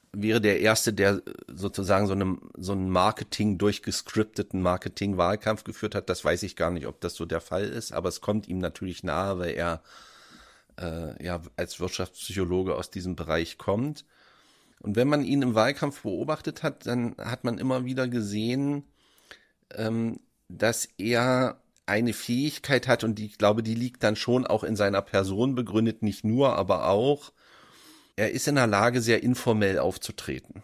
wäre der Erste, der sozusagen so einen durchgescripteten Marketing-Wahlkampf geführt hat. Das weiß ich gar nicht, ob das so der Fall ist, aber es kommt ihm natürlich nahe, weil er als Wirtschaftspsychologe aus diesem Bereich kommt. Und wenn man ihn im Wahlkampf beobachtet hat, dann hat man immer wieder gesehen, dass er eine Fähigkeit hat, und ich glaube, die liegt dann schon auch in seiner Person begründet, nicht nur, aber auch, er ist in der Lage, sehr informell aufzutreten.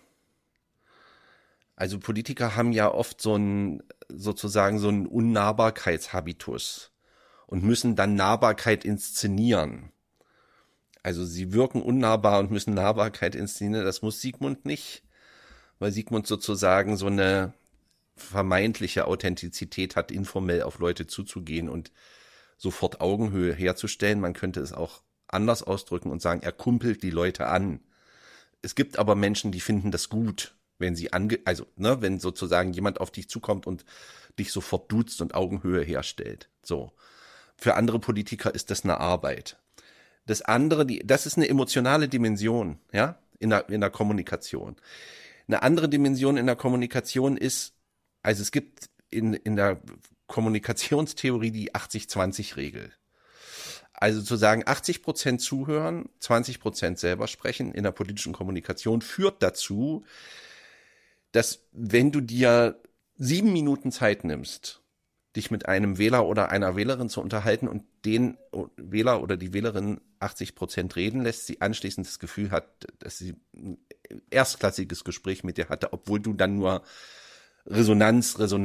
Also Politiker haben ja oft sozusagen so einen Unnahbarkeitshabitus und müssen dann Nahbarkeit inszenieren. Also sie wirken unnahbar und müssen Nahbarkeit inszenieren. Das muss Sigmund nicht, weil Sigmund sozusagen so eine vermeintliche Authentizität hat, informell auf Leute zuzugehen und sofort Augenhöhe herzustellen. Man könnte es auch anders ausdrücken und sagen, er kumpelt die Leute an. Es gibt aber Menschen, die finden das gut, wenn wenn sozusagen jemand auf dich zukommt und dich sofort duzt und Augenhöhe herstellt. So. Für andere Politiker ist das eine Arbeit. Das andere, das ist eine emotionale Dimension, ja, in der Kommunikation. Eine andere Dimension in der Kommunikation ist, also es gibt in der Kommunikationstheorie die 80-20-Regel. Also zu sagen, 80% zuhören, 20% selber sprechen in der politischen Kommunikation führt dazu, dass wenn du dir 7 Minuten Zeit nimmst, dich mit einem Wähler oder einer Wählerin zu unterhalten und den Wähler oder die Wählerin 80% reden lässt, sie anschließend das Gefühl hat, dass sie ein erstklassiges Gespräch mit dir hatte, obwohl du dann nur Resonanz, also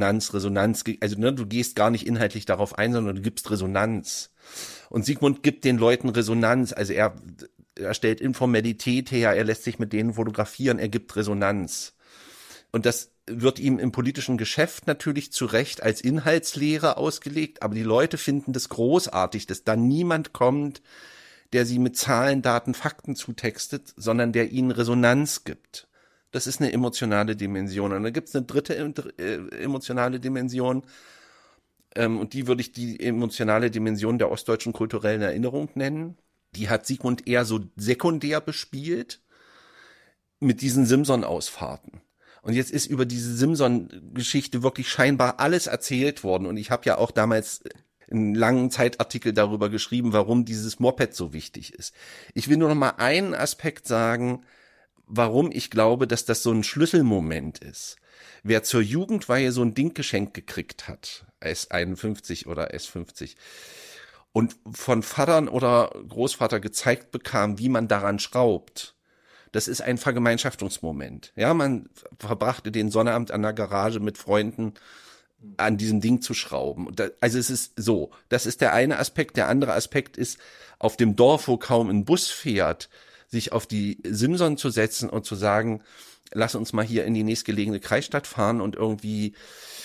du gehst gar nicht inhaltlich darauf ein, sondern du gibst Resonanz. Und Sigmund gibt den Leuten Resonanz, also er stellt Informalität her, er lässt sich mit denen fotografieren, er gibt Resonanz. Und das wird ihm im politischen Geschäft natürlich zu Recht als Inhaltslehre ausgelegt, aber die Leute finden das großartig, dass da niemand kommt, der sie mit Zahlen, Daten, Fakten zutextet, sondern der ihnen Resonanz gibt. Das ist eine emotionale Dimension. Und dann gibt es eine dritte emotionale Dimension, und die würde ich die emotionale Dimension der ostdeutschen kulturellen Erinnerung nennen. Die hat Sigmund eher so sekundär bespielt mit diesen Simson-Ausfahrten. Und jetzt ist über diese Simson-Geschichte wirklich scheinbar alles erzählt worden. Und ich habe ja auch damals einen langen Zeitartikel darüber geschrieben, warum dieses Moped so wichtig ist. Ich will nur noch mal einen Aspekt sagen, warum ich glaube, dass das so ein Schlüsselmoment ist. Wer zur Jugendweihe so ein Ding geschenkt gekriegt hat, S51 oder S50, und von Vatern oder Großvater gezeigt bekam, wie man daran schraubt, das ist ein Vergemeinschaftungsmoment. Ja, man verbrachte den Sonnabend an der Garage mit Freunden an diesem Ding zu schrauben. Also es ist so, das ist der eine Aspekt. Der andere Aspekt ist, auf dem Dorf, wo kaum ein Bus fährt, sich auf die Simson zu setzen und zu sagen, lass uns mal hier in die nächstgelegene Kreisstadt fahren und irgendwie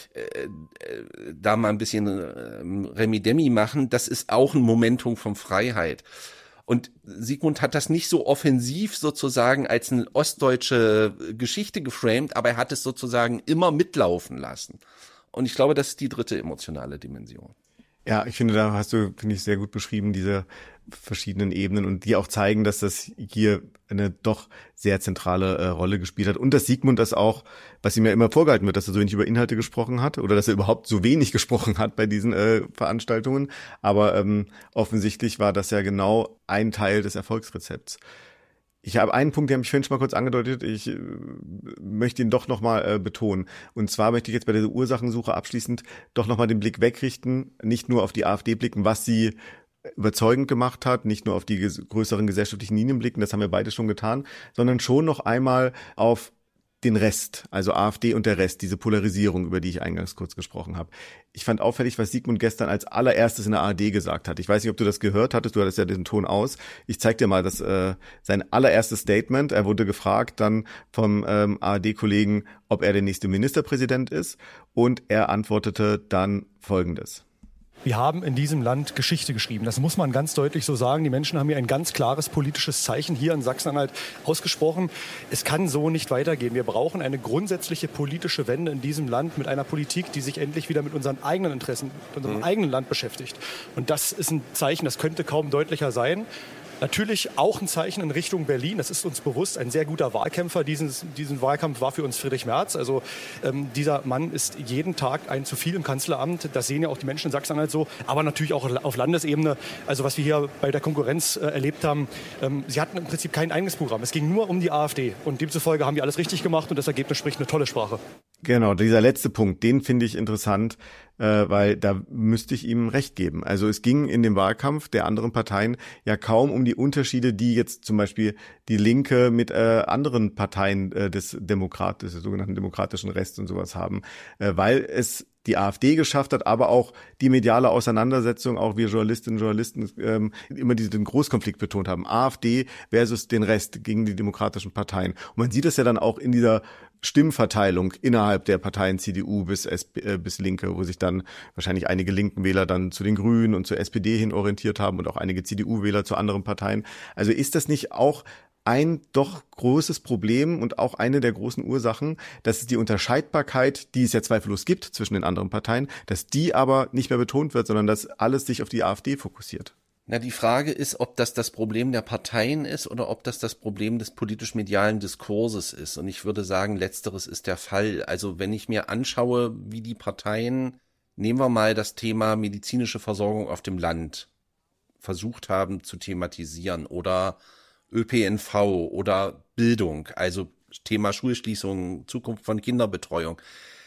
da mal ein bisschen Remi-Demi machen. Das ist auch ein Momentum von Freiheit. Und Sigmund hat das nicht so offensiv sozusagen als eine ostdeutsche Geschichte geframed, aber er hat es sozusagen immer mitlaufen lassen. Und ich glaube, das ist die dritte emotionale Dimension. Ja, ich finde, da hast du, finde ich, sehr gut beschrieben, diese verschiedenen Ebenen, und die auch zeigen, dass das hier eine doch sehr zentrale Rolle gespielt hat. Und dass Sigmund das auch, was ihm ja immer vorgehalten wird, dass er so wenig über Inhalte gesprochen hat oder dass er überhaupt so wenig gesprochen hat bei diesen Veranstaltungen. Aber offensichtlich war das ja genau ein Teil des Erfolgsrezepts. Ich habe einen Punkt, der habe ich vorhin schon mal kurz angedeutet, ich möchte ihn doch nochmal betonen. Und zwar möchte ich jetzt bei dieser Ursachensuche abschließend doch nochmal den Blick wegrichten, nicht nur auf die AfD blicken, was sie überzeugend gemacht hat, nicht nur auf die größeren gesellschaftlichen Linien blicken, das haben wir beide schon getan, sondern schon noch einmal auf den Rest, also AfD und der Rest, diese Polarisierung, über die ich eingangs kurz gesprochen habe. Ich fand auffällig, was Sigmund gestern als allererstes in der ARD gesagt hat. Ich weiß nicht, ob du das gehört hattest, du hattest ja den Ton aus. Ich zeig dir mal sein allererstes Statement. Er wurde gefragt dann vom ARD-Kollegen, ob er der nächste Ministerpräsident ist, und er antwortete dann Folgendes. Wir haben in diesem Land Geschichte geschrieben. Das muss man ganz deutlich so sagen. Die Menschen haben hier ein ganz klares politisches Zeichen hier in Sachsen-Anhalt ausgesprochen. Es kann so nicht weitergehen. Wir brauchen eine grundsätzliche politische Wende in diesem Land mit einer Politik, die sich endlich wieder mit unseren eigenen Interessen, mit unserem eigenen Land beschäftigt. Und das ist ein Zeichen, das könnte kaum deutlicher sein. Natürlich auch ein Zeichen in Richtung Berlin. Das ist uns bewusst. Ein sehr guter Wahlkämpfer. Diesen Wahlkampf war für uns Friedrich Merz. Also dieser Mann ist jeden Tag ein zu viel im Kanzleramt. Das sehen ja auch die Menschen in Sachsen-Anhalt so. Aber natürlich auch auf Landesebene. Also was wir hier bei der Konkurrenz erlebt haben, sie hatten im Prinzip kein eigenes Programm. Es ging nur um die AfD. Und demzufolge haben die alles richtig gemacht. Und das Ergebnis spricht eine tolle Sprache. Genau, dieser letzte Punkt, den finde ich interessant, weil da müsste ich ihm recht geben. Also es ging in dem Wahlkampf der anderen Parteien ja kaum um die Unterschiede, die jetzt zum Beispiel die Linke mit anderen Parteien des sogenannten demokratischen Rechts und sowas haben, weil es die AfD geschafft hat, aber auch die mediale Auseinandersetzung, auch wir Journalistinnen und Journalisten immer den Großkonflikt betont haben. AfD versus den Rest gegen die demokratischen Parteien. Und man sieht es ja dann auch in dieser Stimmverteilung innerhalb der Parteien CDU bis Linke, wo sich dann wahrscheinlich einige linken Wähler dann zu den Grünen und zur SPD hin orientiert haben und auch einige CDU-Wähler zu anderen Parteien. Also ist das nicht auch ein doch großes Problem und auch eine der großen Ursachen, dass es die Unterscheidbarkeit, die es ja zweifellos gibt zwischen den anderen Parteien, dass die aber nicht mehr betont wird, sondern dass alles sich auf die AfD fokussiert? Na, die Frage ist, ob das Problem der Parteien ist oder ob das Problem des politisch-medialen Diskurses ist. Und ich würde sagen, letzteres ist der Fall. Also wenn ich mir anschaue, wie die Parteien, nehmen wir mal das Thema medizinische Versorgung auf dem Land, versucht haben zu thematisieren oder ÖPNV oder Bildung, also Thema Schulschließung, Zukunft von Kinderbetreuung.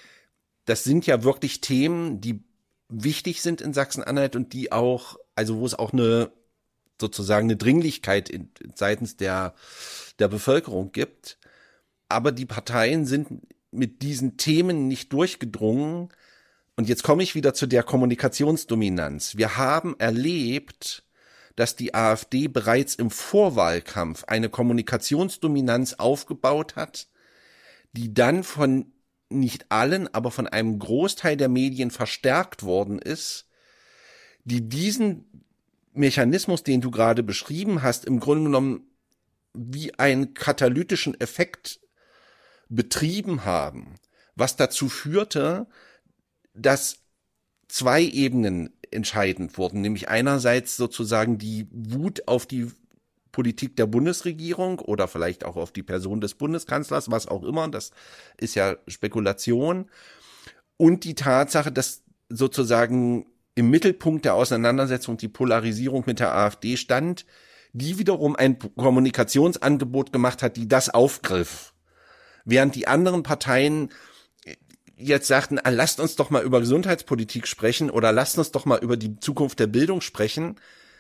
Das sind ja wirklich Themen, die wichtig sind in Sachsen-Anhalt und die auch, also wo es auch eine Dringlichkeit seitens der Bevölkerung gibt. Aber die Parteien sind mit diesen Themen nicht durchgedrungen. Und jetzt komme ich wieder zu der Kommunikationsdominanz. Wir haben erlebt, dass die AfD bereits im Vorwahlkampf eine Kommunikationsdominanz aufgebaut hat, die dann von nicht allen, aber von einem Großteil der Medien verstärkt worden ist, die diesen Mechanismus, den du gerade beschrieben hast, im Grunde genommen wie einen katalytischen Effekt betrieben haben, was dazu führte, dass zwei Ebenen entscheidend wurden, nämlich einerseits sozusagen die Wut auf die Politik der Bundesregierung oder vielleicht auch auf die Person des Bundeskanzlers, was auch immer, das ist ja Spekulation, und die Tatsache, dass sozusagen im Mittelpunkt der Auseinandersetzung die Polarisierung mit der AfD stand, die wiederum ein Kommunikationsangebot gemacht hat, die das aufgriff. Während die anderen Parteien jetzt sagten, lasst uns doch mal über Gesundheitspolitik sprechen oder lasst uns doch mal über die Zukunft der Bildung sprechen.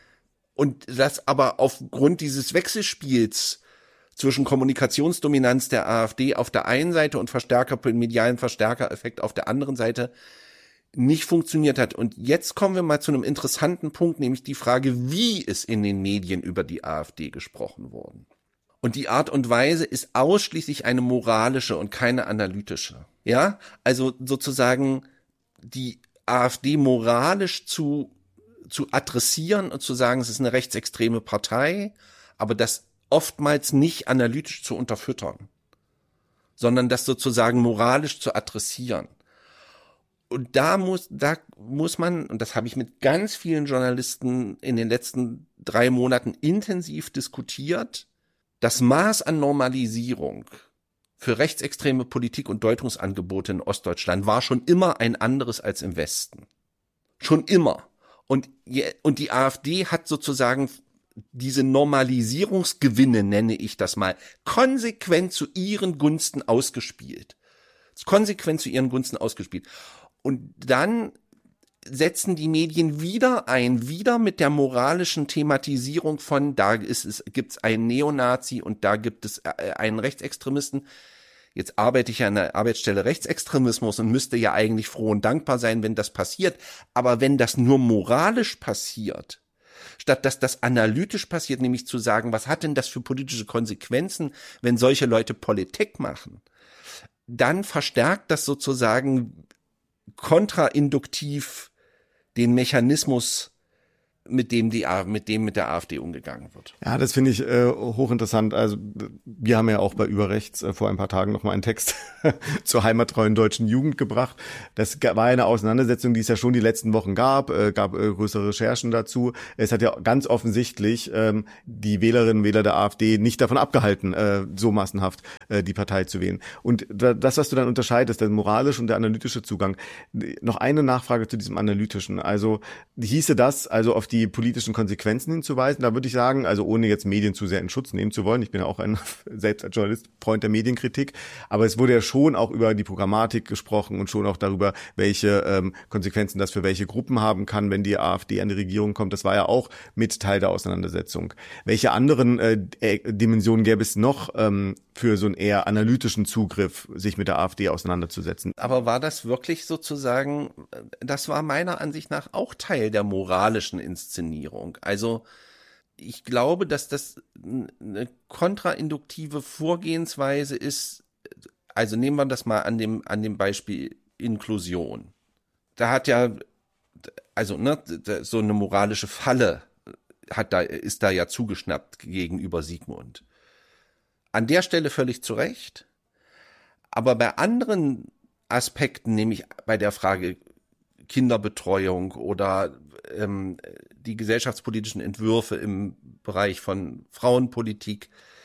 Und das aber aufgrund dieses Wechselspiels zwischen Kommunikationsdominanz der AfD auf der einen Seite und medialen Verstärkereffekt auf der anderen Seite nicht funktioniert hat. Und jetzt kommen wir mal zu einem interessanten Punkt, nämlich die Frage, wie ist in den Medien über die AfD gesprochen worden. Und die Art und Weise ist ausschließlich eine moralische und keine analytische. Ja, also sozusagen die AfD moralisch zu adressieren und zu sagen, es ist eine rechtsextreme Partei, aber das oftmals nicht analytisch zu unterfüttern, sondern das sozusagen moralisch zu adressieren. Und da muss man, und das habe ich mit ganz vielen Journalisten in den letzten 3 Monaten intensiv diskutiert, das Maß an Normalisierung für rechtsextreme Politik und Deutungsangebote in Ostdeutschland war schon immer ein anderes als im Westen. Schon immer. Und die AfD hat sozusagen diese Normalisierungsgewinne, nenne ich das mal, konsequent zu ihren Gunsten ausgespielt. Und dann setzen die Medien wieder mit der moralischen Thematisierung von, gibt's einen Neonazi und da gibt es einen Rechtsextremisten. Jetzt arbeite ich ja an der Arbeitsstelle Rechtsextremismus und müsste ja eigentlich froh und dankbar sein, wenn das passiert. Aber wenn das nur moralisch passiert, statt dass das analytisch passiert, nämlich zu sagen, was hat denn das für politische Konsequenzen, wenn solche Leute Politik machen, dann verstärkt das sozusagen kontrainduktiv den Mechanismus mit dem mit der AfD umgegangen wird. Ja, das finde ich hochinteressant. Also wir haben ja auch bei Überrechts vor ein paar Tagen noch mal einen Text zur heimattreuen deutschen Jugend gebracht. Das war eine Auseinandersetzung, die es ja schon die letzten Wochen gab größere Recherchen dazu. Es hat ja ganz offensichtlich die Wählerinnen und Wähler der AfD nicht davon abgehalten, so massenhaft die Partei zu wählen. Und das, was du dann unterscheidest, der moralische und der analytische Zugang. Noch eine Nachfrage zu diesem analytischen. Also hieße das, also auf die politischen Konsequenzen hinzuweisen? Da würde ich sagen, also ohne jetzt Medien zu sehr in Schutz nehmen zu wollen, ich bin ja auch selbst als Journalist Freund der Medienkritik, aber es wurde ja schon auch über die Programmatik gesprochen und schon auch darüber, welche Konsequenzen das für welche Gruppen haben kann, wenn die AfD an die Regierung kommt. Das war ja auch mit Teil der Auseinandersetzung. Welche anderen Dimensionen gäbe es noch für so einen eher analytischen Zugriff, sich mit der AfD auseinanderzusetzen? Aber war das wirklich sozusagen, das war meiner Ansicht nach auch Teil der moralischen Inszenierung. Also ich glaube, dass das eine kontrainduktive Vorgehensweise ist. Also nehmen wir das mal an dem Beispiel Inklusion. Da hat ja, also so eine moralische Falle ist da ja zugeschnappt gegenüber Sigmund. An der Stelle völlig zu Recht. Aber bei anderen Aspekten, nämlich bei der Frage Kinderbetreuung oder die gesellschaftspolitischen Entwürfe im Bereich von Frauenpolitik,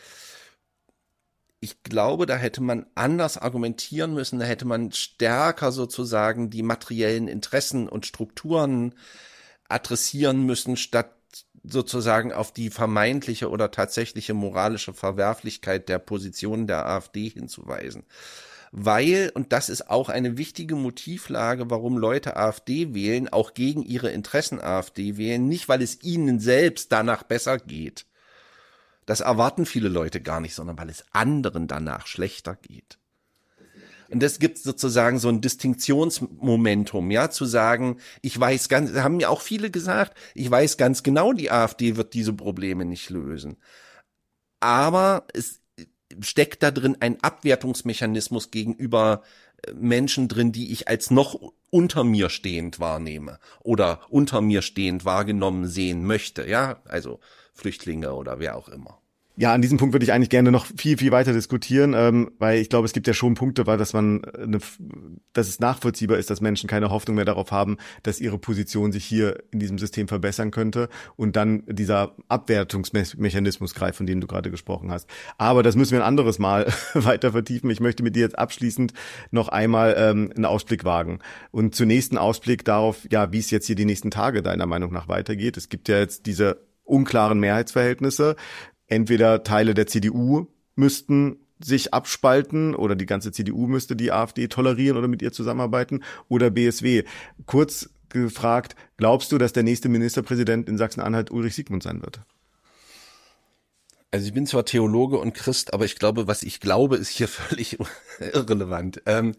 ich glaube, da hätte man anders argumentieren müssen, da hätte man stärker sozusagen die materiellen Interessen und Strukturen adressieren müssen, statt sozusagen auf die vermeintliche oder tatsächliche moralische Verwerflichkeit der Position der AfD hinzuweisen. Weil, und das ist auch eine wichtige Motivlage, warum Leute AfD wählen, auch gegen ihre Interessen AfD wählen, nicht weil es ihnen selbst danach besser geht. Das erwarten viele Leute gar nicht, sondern weil es anderen danach schlechter geht. Und das gibt sozusagen so ein Distinktionsmomentum, ja, zu sagen, ich weiß haben mir auch viele gesagt, ich weiß ganz genau, die AfD wird diese Probleme nicht lösen. Aber es steckt da drin ein Abwertungsmechanismus gegenüber Menschen drin, die ich als noch unter mir stehend wahrnehme oder unter mir stehend wahrgenommen sehen möchte, ja, also Flüchtlinge oder wer auch immer. Ja, an diesem Punkt würde ich eigentlich gerne noch viel, viel weiter diskutieren, weil ich glaube, es gibt ja schon Punkte, dass es nachvollziehbar ist, dass Menschen keine Hoffnung mehr darauf haben, dass ihre Position sich hier in diesem System verbessern könnte und dann dieser Abwertungsmechanismus greift, von dem du gerade gesprochen hast. Aber das müssen wir ein anderes Mal weiter vertiefen. Ich möchte mit dir jetzt abschließend noch einmal einen Ausblick wagen. Und zunächst einen Ausblick darauf, ja, wie es jetzt hier die nächsten Tage deiner Meinung nach weitergeht. Es gibt ja jetzt diese unklaren Mehrheitsverhältnisse. Entweder Teile der CDU müssten sich abspalten oder die ganze CDU müsste die AfD tolerieren oder mit ihr zusammenarbeiten oder BSW. Kurz gefragt, glaubst du, dass der nächste Ministerpräsident in Sachsen-Anhalt Ulrich Siegmund sein wird? Also ich bin zwar Theologe und Christ, aber ich glaube, was ich glaube, ist hier völlig irrelevant.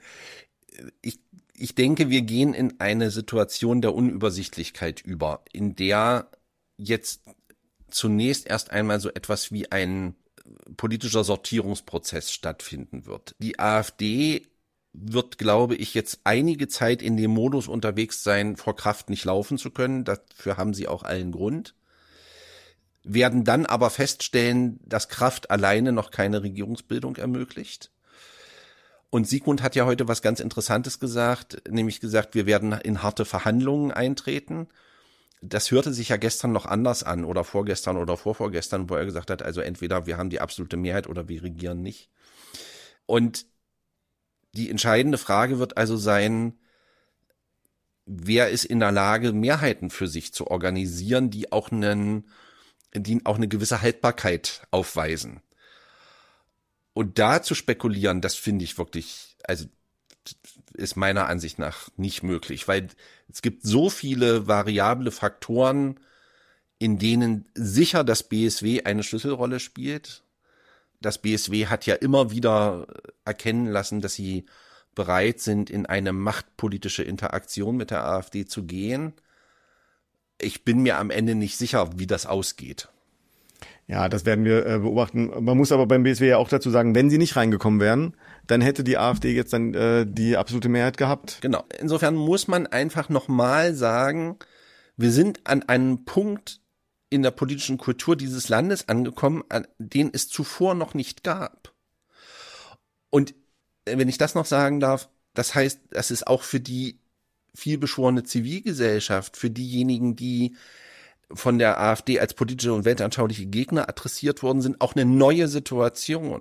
Ich denke, wir gehen in eine Situation der Unübersichtlichkeit über, in der jetzt zunächst erst einmal so etwas wie ein politischer Sortierungsprozess stattfinden wird. Die AfD wird, glaube ich, jetzt einige Zeit in dem Modus unterwegs sein, vor Kraft nicht laufen zu können. Dafür haben sie auch allen Grund. Werden dann aber feststellen, dass Kraft alleine noch keine Regierungsbildung ermöglicht. Und Sigmund hat ja heute was ganz Interessantes gesagt, nämlich gesagt, wir werden in harte Verhandlungen eintreten. Das hörte sich ja gestern noch anders an oder vorgestern oder vorvorgestern, wo er gesagt hat, also entweder wir haben die absolute Mehrheit oder wir regieren nicht. Und die entscheidende Frage wird also sein, wer ist in der Lage, Mehrheiten für sich zu organisieren, die auch eine gewisse Haltbarkeit aufweisen. Und da zu spekulieren, das finde ich wirklich, also ist meiner Ansicht nach nicht möglich, weil es gibt so viele variable Faktoren, in denen sicher das BSW eine Schlüsselrolle spielt. Das BSW hat ja immer wieder erkennen lassen, dass sie bereit sind, in eine machtpolitische Interaktion mit der AfD zu gehen. Ich bin mir am Ende nicht sicher, wie das ausgeht. Ja, das werden wir beobachten. Man muss aber beim BSW ja auch dazu sagen, wenn sie nicht reingekommen wären, dann hätte die AfD jetzt dann die absolute Mehrheit gehabt. Genau. Insofern muss man einfach nochmal sagen, Wir sind an einem Punkt in der politischen Kultur dieses Landes angekommen, den es zuvor noch nicht gab. Und wenn ich das noch sagen darf, das heißt, das ist auch für die vielbeschworene Zivilgesellschaft, für diejenigen, die von der AfD als politische und weltanschauliche Gegner adressiert worden sind, auch eine neue Situation.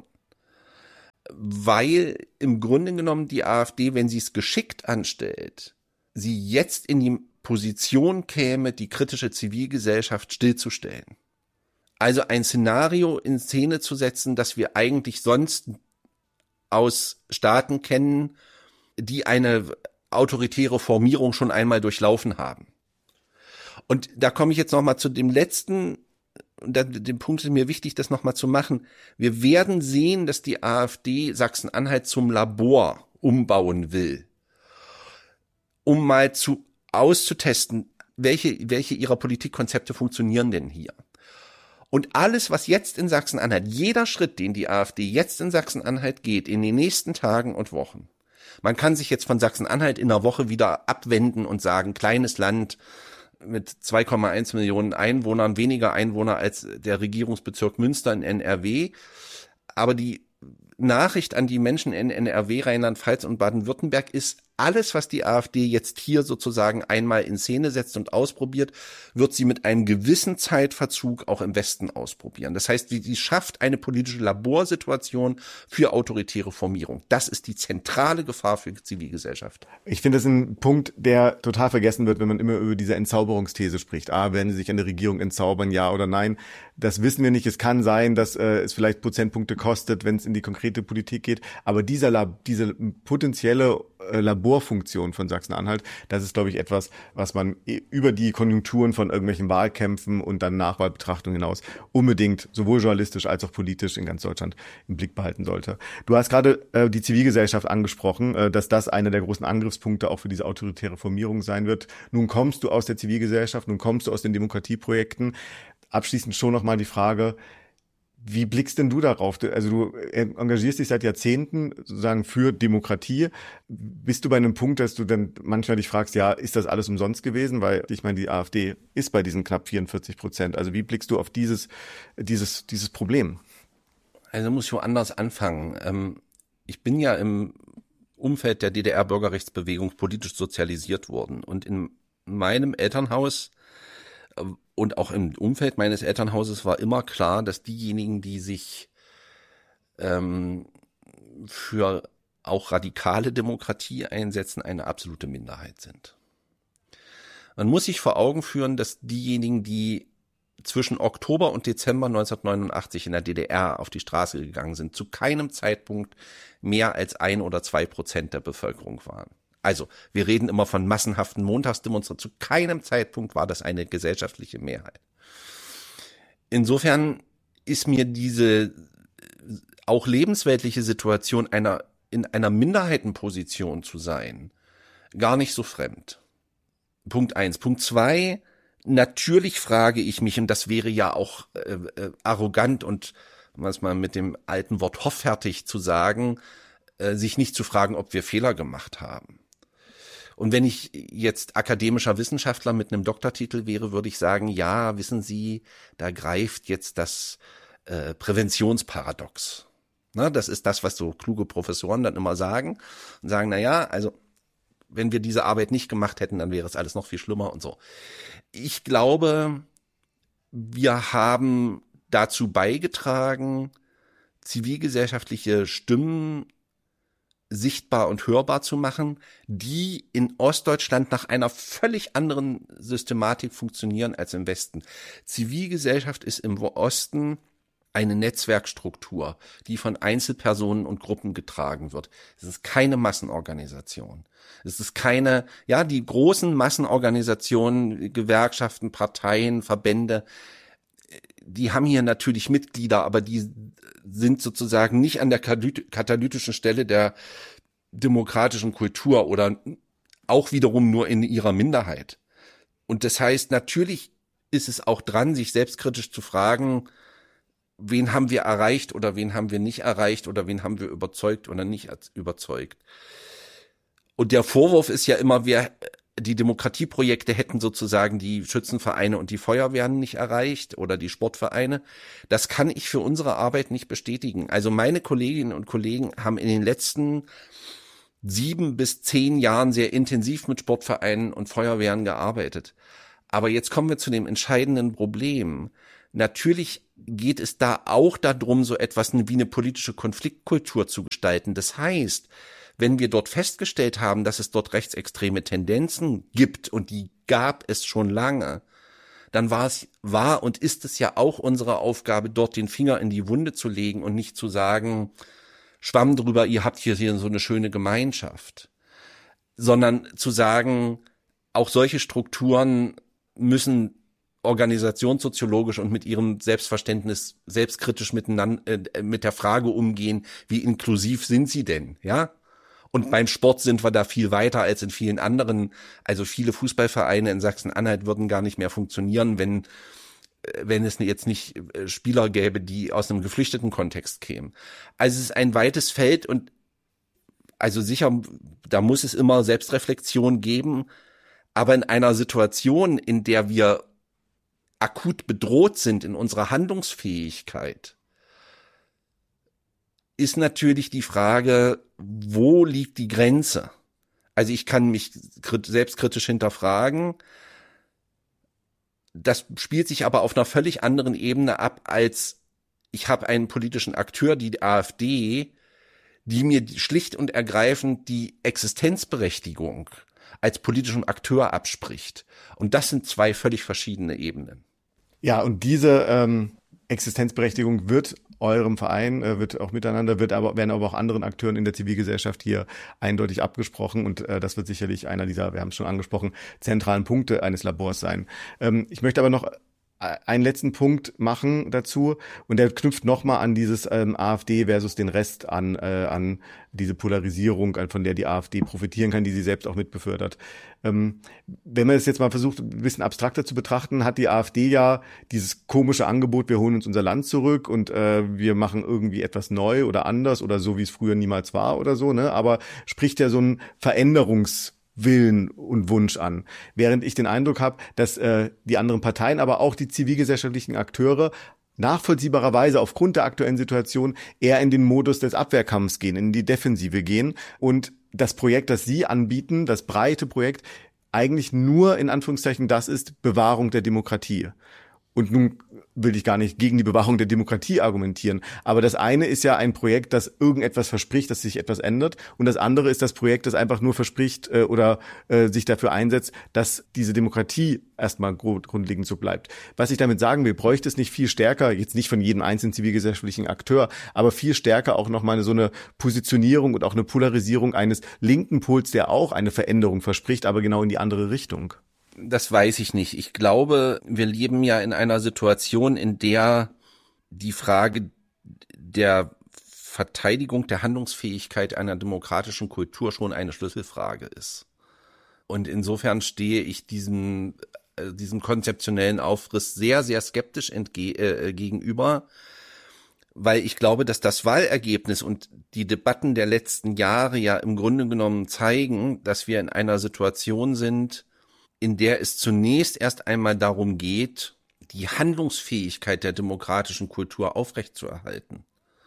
Weil im Grunde genommen die AfD, wenn sie es geschickt anstellt, sie jetzt in die Position käme, die kritische Zivilgesellschaft stillzustellen. Also ein Szenario in Szene zu setzen, das wir eigentlich sonst aus Staaten kennen, die eine autoritäre Formierung schon einmal durchlaufen haben. Und da komme ich jetzt nochmal zu dem letzten, dem Punkt ist mir wichtig, das nochmal zu machen. Wir werden sehen, dass die AfD Sachsen-Anhalt zum Labor umbauen will, um mal auszutesten, welche ihrer Politikkonzepte funktionieren denn hier. Und alles, was jetzt in Sachsen-Anhalt, jeder Schritt, den die AfD jetzt in Sachsen-Anhalt geht, in den nächsten Tagen und Wochen, man kann sich jetzt von Sachsen-Anhalt in einer Woche wieder abwenden und sagen, kleines Land mit 2,1 Millionen Einwohnern, weniger Einwohner als der Regierungsbezirk Münster in NRW. Aber die Nachricht an die Menschen in NRW, Rheinland-Pfalz und Baden-Württemberg ist, alles, was die AfD jetzt hier sozusagen einmal in Szene setzt und ausprobiert, wird sie mit einem gewissen Zeitverzug auch im Westen ausprobieren. Das heißt, sie schafft eine politische Laborsituation für autoritäre Formierung. Das ist die zentrale Gefahr für die Zivilgesellschaft. Ich finde, das ist ein Punkt, der total vergessen wird, wenn man immer über diese Entzauberungsthese spricht. Werden sie sich an der Regierung entzaubern, ja oder nein? Das wissen wir nicht. Es kann sein, dass es vielleicht Prozentpunkte kostet, wenn es in die konkrete Politik geht. Aber diese potenzielle Laborfunktion von Sachsen-Anhalt, das ist, glaube ich, etwas, was man über die Konjunkturen von irgendwelchen Wahlkämpfen und dann Nachwahlbetrachtungen hinaus unbedingt sowohl journalistisch als auch politisch in ganz Deutschland im Blick behalten sollte. Du hast gerade die Zivilgesellschaft angesprochen, dass das einer der großen Angriffspunkte auch für diese autoritäre Formierung sein wird. Nun kommst du aus der Zivilgesellschaft, nun kommst du aus den Demokratieprojekten. Abschließend schon nochmal die Frage, wie blickst denn du darauf? Also du engagierst dich seit Jahrzehnten sozusagen für Demokratie. Bist du bei einem Punkt, dass du dann manchmal dich fragst, ja, ist das alles umsonst gewesen? Weil ich meine, die AfD ist bei diesen knapp 44%. Also wie blickst du auf dieses Problem? Also muss ich woanders anfangen. Ich bin ja im Umfeld der DDR-Bürgerrechtsbewegung politisch sozialisiert worden. Und in meinem Elternhaus und auch im Umfeld meines Elternhauses war immer klar, dass diejenigen, die sich für auch radikale Demokratie einsetzen, eine absolute Minderheit sind. Man muss sich vor Augen führen, dass diejenigen, die zwischen Oktober und Dezember 1989 in der DDR auf die Straße gegangen sind, zu keinem Zeitpunkt mehr als 1 oder 2% der Bevölkerung waren. Also, wir reden immer von massenhaften Montagsdemonstrationen. Zu keinem Zeitpunkt war das eine gesellschaftliche Mehrheit. Insofern ist mir diese auch lebensweltliche Situation in einer Minderheitenposition zu sein, gar nicht so fremd. Punkt 1. Punkt 2, natürlich frage ich mich, und das wäre ja auch arrogant und was man mit dem alten Wort hoffärtig zu sagen, sich nicht zu fragen, ob wir Fehler gemacht haben. Und wenn ich jetzt akademischer Wissenschaftler mit einem Doktortitel wäre, würde ich sagen, ja, wissen Sie, da greift jetzt das Präventionsparadox. Na, das ist das, was so kluge Professoren dann immer sagen und sagen, na ja, also wenn wir diese Arbeit nicht gemacht hätten, dann wäre es alles noch viel schlimmer und so. Ich glaube, wir haben dazu beigetragen, zivilgesellschaftliche Stimmen sichtbar und hörbar zu machen, die in Ostdeutschland nach einer völlig anderen Systematik funktionieren als im Westen. Zivilgesellschaft ist im Osten eine Netzwerkstruktur, die von Einzelpersonen und Gruppen getragen wird. Es ist keine Massenorganisation. Es ist keine, ja, die großen Massenorganisationen, Gewerkschaften, Parteien, Verbände, die haben hier natürlich Mitglieder, aber die sind sozusagen nicht an der katalytischen Stelle der demokratischen Kultur oder auch wiederum nur in ihrer Minderheit. Und das heißt, natürlich ist es auch dran, sich selbstkritisch zu fragen, wen haben wir erreicht oder wen haben wir nicht erreicht oder wen haben wir überzeugt oder nicht überzeugt. Und der Vorwurf ist ja immer, wir die Demokratieprojekte hätten sozusagen die Schützenvereine und die Feuerwehren nicht erreicht oder die Sportvereine. Das kann ich für unsere Arbeit nicht bestätigen. Also meine Kolleginnen und Kollegen haben in den letzten 7 bis 10 Jahren sehr intensiv mit Sportvereinen und Feuerwehren gearbeitet. Aber jetzt kommen wir zu dem entscheidenden Problem. Natürlich geht es da auch darum, so etwas wie eine politische Konfliktkultur zu gestalten. Das heißt, wenn wir dort festgestellt haben, dass es dort rechtsextreme Tendenzen gibt, und die gab es schon lange, dann war und ist es ja auch unsere Aufgabe, dort den Finger in die Wunde zu legen und nicht zu sagen, Schwamm drüber, ihr habt hier so eine schöne Gemeinschaft, sondern zu sagen, auch solche Strukturen müssen organisationssoziologisch und mit ihrem Selbstverständnis selbstkritisch miteinander mit der Frage umgehen, wie inklusiv sind sie denn, ja? Und beim Sport sind wir da viel weiter als in vielen anderen. Also viele Fußballvereine in Sachsen-Anhalt würden gar nicht mehr funktionieren, wenn es jetzt nicht Spieler gäbe, die aus einem geflüchteten Kontext kämen. Also es ist ein weites Feld, und also sicher, da muss es immer Selbstreflexion geben, aber in einer Situation, in der wir akut bedroht sind in unserer Handlungsfähigkeit, ist natürlich die Frage, wo liegt die Grenze? Also ich kann mich selbstkritisch hinterfragen. Das spielt sich aber auf einer völlig anderen Ebene ab, als ich habe einen politischen Akteur, die AfD, die mir schlicht und ergreifend die Existenzberechtigung als politischen Akteur abspricht. Und das sind 2 völlig verschiedene Ebenen. Ja, und diese Existenzberechtigung wird eurem Verein, wird auch miteinander, werden aber auch anderen Akteuren in der Zivilgesellschaft hier eindeutig abgesprochen, und das wird sicherlich einer dieser, wir haben es schon angesprochen, zentralen Punkte eines Labors sein. Ich möchte aber noch einen letzten Punkt machen dazu, und der knüpft nochmal an dieses AfD versus den Rest an diese Polarisierung, von der die AfD profitieren kann, die sie selbst auch mitbefördert. Wenn man es jetzt mal versucht, ein bisschen abstrakter zu betrachten, hat die AfD ja dieses komische Angebot, wir holen uns unser Land zurück und wir machen irgendwie etwas neu oder anders oder so, wie es früher niemals war oder so, ne? Aber spricht ja so ein Willen und Wunsch an. Während ich den Eindruck habe, dass die anderen Parteien, aber auch die zivilgesellschaftlichen Akteure nachvollziehbarerweise aufgrund der aktuellen Situation eher in den Modus des Abwehrkampfs gehen, in die Defensive gehen, und das Projekt, das sie anbieten, das breite Projekt, eigentlich nur in Anführungszeichen das ist, Bewahrung der Demokratie. Und nun will ich gar nicht gegen die Bewahrung der Demokratie argumentieren. Aber das eine ist ja ein Projekt, das irgendetwas verspricht, dass sich etwas ändert. Und das andere ist das Projekt, das einfach nur verspricht oder sich dafür einsetzt, dass diese Demokratie erstmal grundlegend so bleibt. Was ich damit sagen will, bräuchte es nicht viel stärker, jetzt nicht von jedem einzelnen zivilgesellschaftlichen Akteur, aber viel stärker auch nochmal so eine Positionierung und auch eine Polarisierung eines linken Pols, der auch eine Veränderung verspricht, aber genau in die andere Richtung. Das weiß ich nicht. Ich glaube, wir leben ja in einer Situation, in der die Frage der Verteidigung der Handlungsfähigkeit einer demokratischen Kultur schon eine Schlüsselfrage ist. Und insofern stehe ich diesem konzeptionellen Aufriss sehr, sehr skeptisch gegenüber, weil ich glaube, dass das Wahlergebnis und die Debatten der letzten Jahre ja im Grunde genommen zeigen, dass wir in einer Situation sind, in der es zunächst erst einmal darum geht, die Handlungsfähigkeit der demokratischen Kultur aufrechtzuerhalten.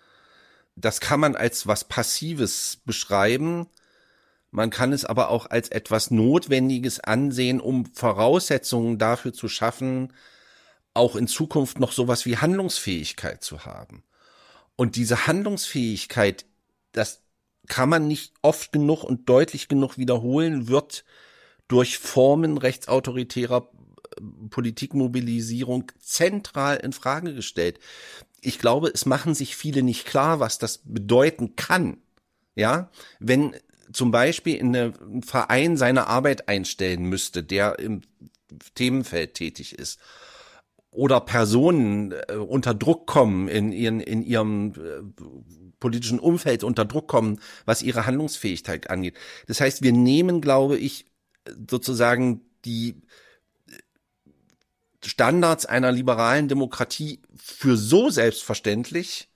Das kann man als was Passives beschreiben, man kann es aber auch als etwas Notwendiges ansehen, um Voraussetzungen dafür zu schaffen, auch in Zukunft noch sowas wie Handlungsfähigkeit zu haben. Und diese Handlungsfähigkeit, das kann man nicht oft genug und deutlich genug wiederholen, wird durch Formen rechtsautoritärer Politikmobilisierung zentral in Frage gestellt. Ich glaube, es machen sich viele nicht klar, was das bedeuten kann. Ja, wenn zum Beispiel ein Verein seine Arbeit einstellen müsste, der im Themenfeld tätig ist, oder Personen unter Druck kommen, in ihrem politischen Umfeld unter Druck kommen, was ihre Handlungsfähigkeit angeht. Das heißt, wir nehmen, glaube ich, sozusagen die Standards einer liberalen Demokratie für so selbstverständlich,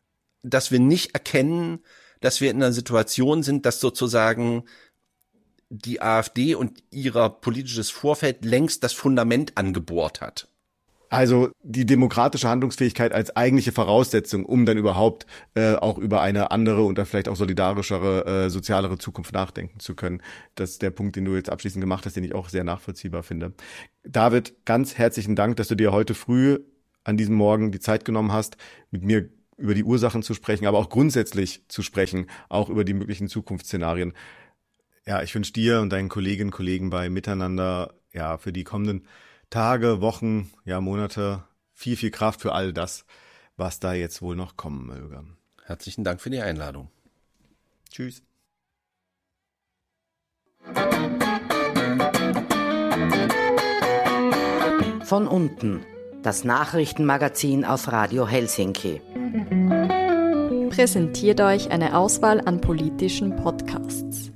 dass wir nicht erkennen, dass wir in einer Situation sind, dass sozusagen die AfD und ihrer politisches Vorfeld längst das Fundament angebohrt hat. Also die demokratische Handlungsfähigkeit als eigentliche Voraussetzung, um dann überhaupt auch über eine andere und dann vielleicht auch solidarischere, sozialere Zukunft nachdenken zu können. Das ist der Punkt, den du jetzt abschließend gemacht hast, den ich auch sehr nachvollziehbar finde. David, ganz herzlichen Dank, dass du dir heute früh an diesem Morgen die Zeit genommen hast, mit mir über die Ursachen zu sprechen, aber auch grundsätzlich zu sprechen, auch über die möglichen Zukunftsszenarien. Ja, ich wünsche dir und deinen Kolleginnen und Kollegen bei Miteinander ja für die kommenden Tage, Wochen, ja Monate viel, viel Kraft für all das, was da jetzt wohl noch kommen möge. Herzlichen Dank für die Einladung. Tschüss. Von unten, das Nachrichtenmagazin auf Radio Helsinki. Präsentiert euch eine Auswahl an politischen Podcasts.